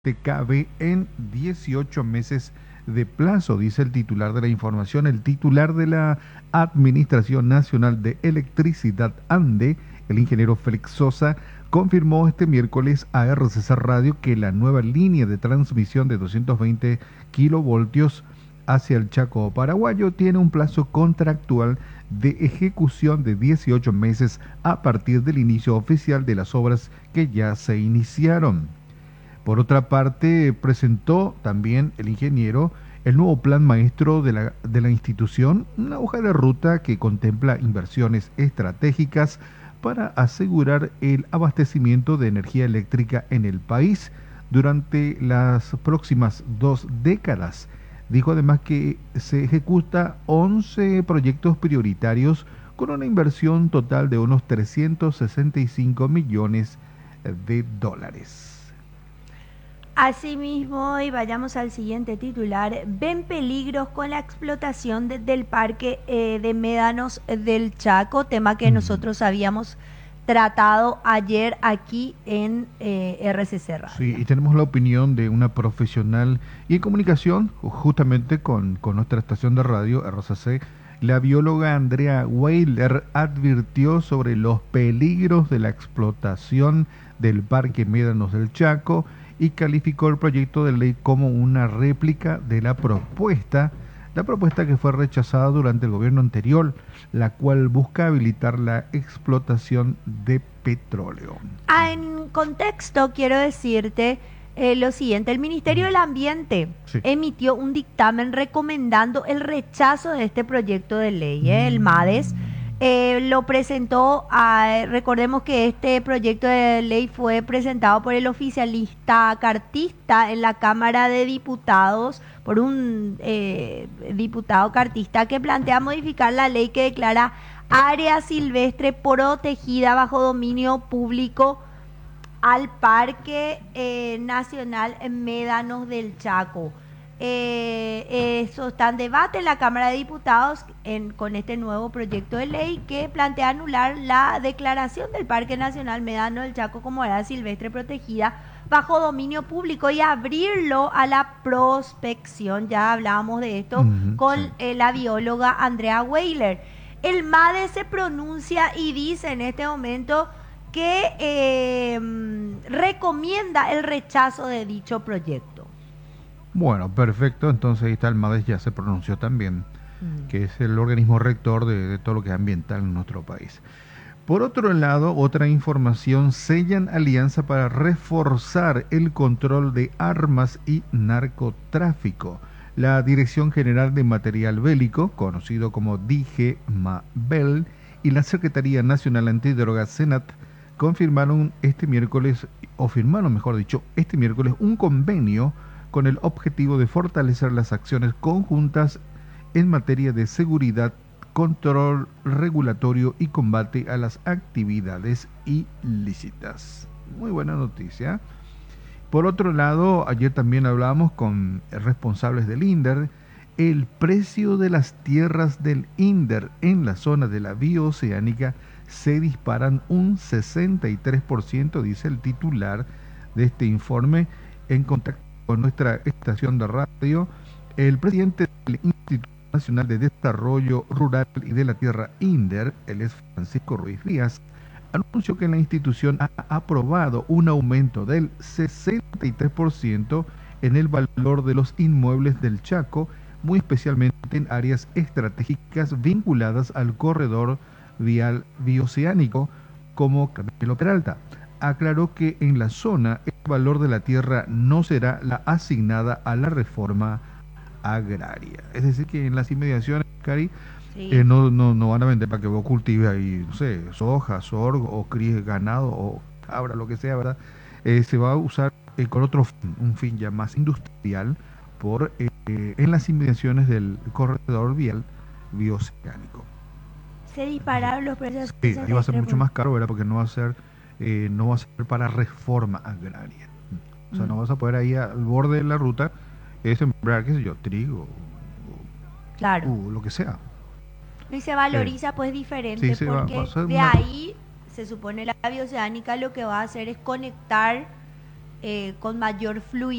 cabe en 18 meses de plazo, dice el titular de la información. El titular de la Administración Nacional de Electricidad, ANDE, el ingeniero Félix Sosa, confirmó este miércoles a RCC Radio que la nueva línea de transmisión de 220 kilovoltios hacia el Chaco paraguayo tiene un plazo contractual de ejecución de 18 meses a partir del inicio oficial de las obras que ya se iniciaron. Por otra parte, presentó también el ingeniero el nuevo plan maestro de la institución, una hoja de ruta que contempla inversiones estratégicas para asegurar el abastecimiento de energía eléctrica en el país durante las próximas 2 décadas. Dijo además que se ejecuta 11 proyectos prioritarios con una inversión total de unos 365 millones de dólares. Asimismo, y vayamos al siguiente titular, ven peligros con la explotación del parque de médanos del Chaco, tema que nosotros habíamos tratado ayer aquí en RCC Radio. Sí, y tenemos la opinión de una profesional y en comunicación, justamente con nuestra estación de radio, RCC. La bióloga Andrea Weiler advirtió sobre los peligros de la explotación del Parque Médanos del Chaco y calificó el proyecto de ley como una réplica de la propuesta que fue rechazada durante el gobierno anterior, la cual busca habilitar la explotación de petróleo. En contexto, quiero decirte lo siguiente: el Ministerio del Ambiente emitió un dictamen recomendando el rechazo de este proyecto de ley, el MADES. Lo presentó, recordemos que este proyecto de ley fue presentado por el oficialista cartista en la Cámara de Diputados, por un diputado cartista que plantea modificar la ley que declara área silvestre protegida bajo dominio público al Parque Nacional Médanos del Chaco. Eso está en debate en la Cámara de Diputados con este nuevo proyecto de ley que plantea anular la declaración del Parque Nacional Médanos del Chaco como área silvestre protegida bajo dominio público y abrirlo a la prospección. Ya hablábamos de esto con la bióloga Andrea Weiler. El MADE se pronuncia y dice en este momento que recomienda el rechazo de dicho proyecto. Bueno, perfecto. Entonces ahí está, el MADES ya se pronunció también, que es el organismo rector de todo lo que es ambiental en nuestro país. Por otro lado, otra información: sellan alianza para reforzar el control de armas y narcotráfico. La Dirección General de Material Bélico, conocido como DGMABEL, y la Secretaría Nacional Antidrogas, SENAT, firmaron este miércoles un convenio con el objetivo de fortalecer las acciones conjuntas en materia de seguridad, control regulatorio y combate a las actividades ilícitas. Muy buena noticia. Por otro lado, ayer también hablábamos con responsables del INDER. El precio de las tierras del INDER en la zona de la bioceánica se disparan un 63%, dice el titular de este informe en contacto con nuestra estación de radio. El presidente del Instituto Nacional de Desarrollo Rural y de la Tierra, INDER, él es Francisco Ruiz Díaz, anunció que la institución ha aprobado un aumento del 63% en el valor de los inmuebles del Chaco, muy especialmente en áreas estratégicas vinculadas al corredor vial bioceánico como Camilo Peralta. Aclaró que en la zona el valor de la tierra no será la asignada a la reforma agraria. Es decir, que en las inmediaciones, Cari, no van a vender para que vos cultives ahí, no sé, soja, sorgo, o críes ganado, o cabra, lo que sea, ¿verdad? Se va a usar con un fin ya más industrial en las inmediaciones del corredor vial bioceánico. Se dispararon los precios. Sí, ahí va a ser mucho más caro, ¿verdad? Porque no va a ser para reforma agraria. O sea, no vas a poder ahí al borde de la ruta sembrar, qué sé yo, trigo, lo que sea. Y se valoriza pues diferente, porque ahí se supone la bioceánica lo que va a hacer es conectar con mayor fluidez